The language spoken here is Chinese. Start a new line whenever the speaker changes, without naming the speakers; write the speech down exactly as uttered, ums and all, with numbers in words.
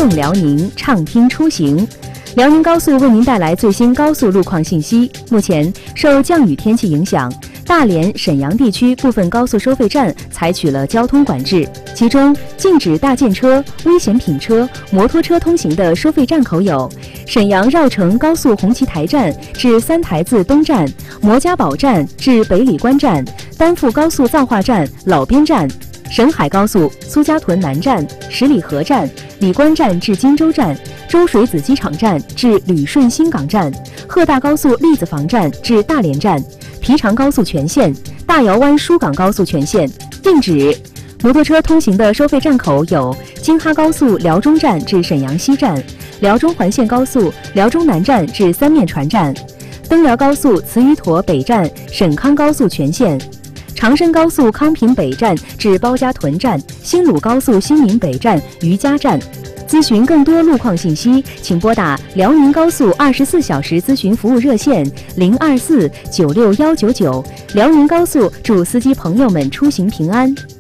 动辽宁，畅听出行。辽宁高速为您带来最新高速路况信息。目前，受降雨天气影响，大连、沈阳地区部分高速收费站采取了交通管制，其中禁止大件车、危险品车、摩托车通行的收费站口有：沈阳绕城高速红旗台站至三台子东站、摩家堡站至北礼关站、丹阜高速造化站老边站。沈海高速苏家屯南站、十里河站、礼关站至荆州站、周水子机场站至旅顺新港站、鹤大高速栗子房站至大连站、皮长高速全线、大窑湾疏港高速全线。禁止摩托车通行的收费站口有：京哈高速辽中站至沈阳西站、辽中环线高速辽中南站至三面船站、登辽高速慈鱼沱北站沈康高速全线、长深高速康平北站至包家屯站、新鲁高速新民北站余家站。咨询更多路况信息，请拨打辽宁高速二十四小时咨询服务热线零二四九六幺九九。辽宁高速祝司机朋友们出行平安。